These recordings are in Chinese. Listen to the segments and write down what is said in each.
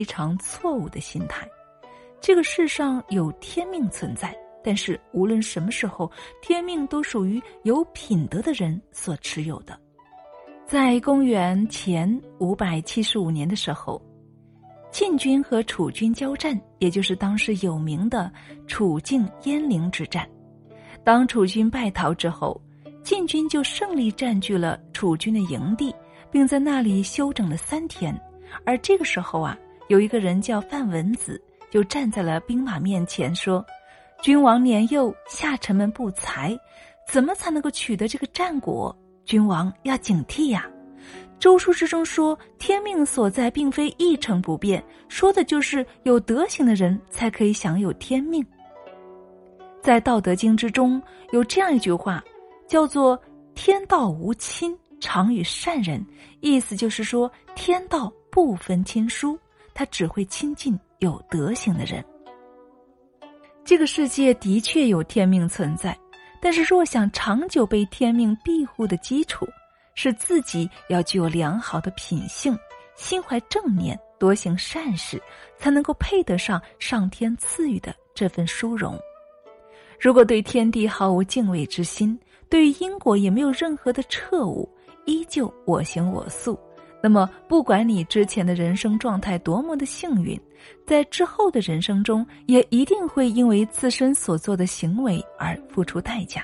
非常错误的心态。这个世上有天命存在，但是无论什么时候，天命都属于有品德的人所持有的。在公元前575年的时候，晋军和楚军交战，也就是当时有名的楚境鄢陵之战。当楚军败逃之后，晋军就胜利占据了楚军的营地，并在那里休整了3天。而这个时候啊，有一个人叫范文子，就站在了兵马面前说，君王年幼，下臣们不才，怎么才能够取得这个战果？君王要警惕呀。周书之中说，天命所在并非一成不变，说的就是有德行的人才可以享有天命。在《道德经》之中有这样一句话，叫做天道无亲，常与善人，意思就是说天道不分亲疏，他只会亲近有德行的人。这个世界的确有天命存在，但是若想长久被天命庇护的基础，是自己要具有良好的品性，心怀正念，多行善事，才能够配得上上天赐予的这份殊荣。如果对天地毫无敬畏之心，对于因果也没有任何的彻悟，依旧我行我素，那么不管你之前的人生状态多么的幸运，在之后的人生中也一定会因为自身所做的行为而付出代价。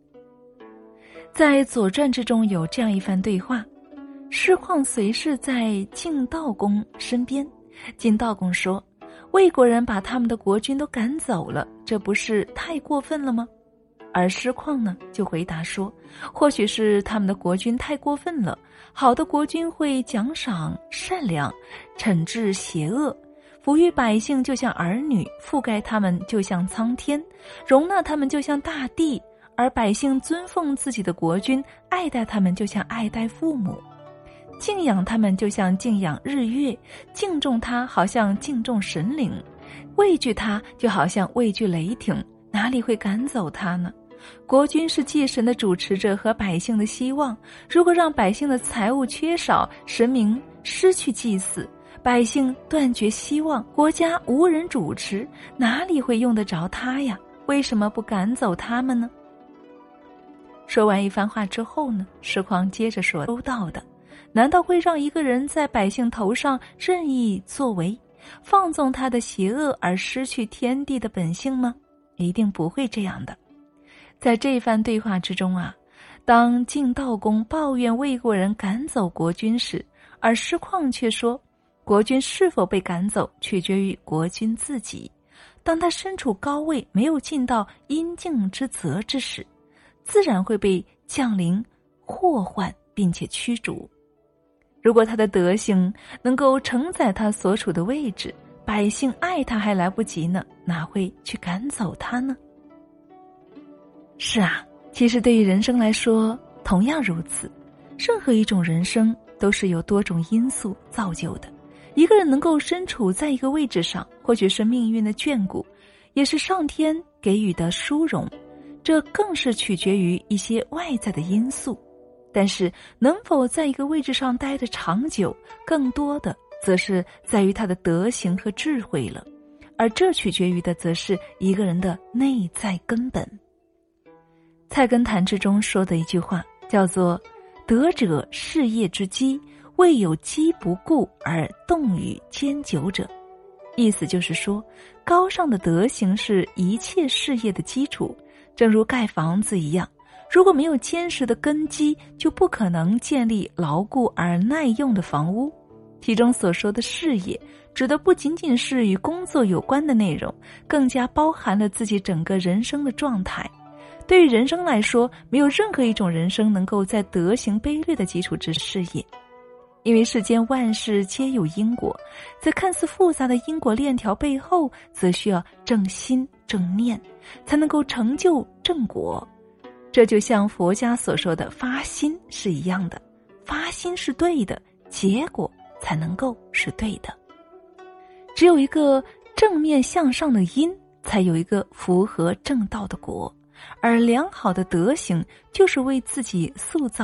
在《左传》之中有这样一番对话，师旷随侍在晋悼公身边，晋悼公说，魏国人把他们的国君都赶走了，这不是太过分了吗？而师旷呢就回答说，或许是他们的国君太过分了，好的国君会奖赏善良，惩治邪恶，抚育百姓就像儿女，覆盖他们就像苍天，容纳他们就像大地，而百姓尊奉自己的国君，爱戴他们就像爱戴父母，敬仰他们就像敬仰日月，敬重他好像敬重神灵，畏惧他就好像畏惧雷霆，哪里会赶走他呢？国君是祭神的主持者和百姓的希望，如果让百姓的财物缺少，神明失去祭祀，百姓断绝希望，国家无人主持，哪里会用得着他呀？为什么不赶走他们呢？说完一番话之后呢，师旷接着说，周到的，难道会让一个人在百姓头上任意作为，放纵他的邪恶而失去天地的本性吗？一定不会这样的。在这番对话之中啊，当晋悼公抱怨魏国人赶走国君时，而师旷却说，国君是否被赶走取决于国君自己，当他身处高位，没有尽到应尽之责之时，自然会被降临祸患并且驱逐。如果他的德行能够承载他所处的位置，百姓爱他还来不及呢，哪会去赶走他呢？是啊，其实对于人生来说同样如此，任何一种人生都是由多种因素造就的。一个人能够身处在一个位置上，或许是命运的眷顾，也是上天给予的殊荣，这更是取决于一些外在的因素。但是能否在一个位置上待得长久，更多的则是在于他的德行和智慧了，而这取决于的则是一个人的内在根本。菜根谭之中说的一句话叫做，德者事业之基，未有基不固而动与坚久者。意思就是说，高尚的德行是一切事业的基础，正如盖房子一样，如果没有坚实的根基，就不可能建立牢固而耐用的房屋。其中所说的事业，指的不仅仅是与工作有关的内容，更加包含了自己整个人生的状态。对于人生来说，没有任何一种人生能够在德行卑劣的基础之事业。因为世间万事皆有因果，在看似复杂的因果链条背后，则需要正心正念，才能够成就正果。这就像佛家所说的发心是一样的，发心是对的，结果才能够是对的。只有一个正面向上的因，才有一个符合正道的果，而良好的德行就是为自己塑造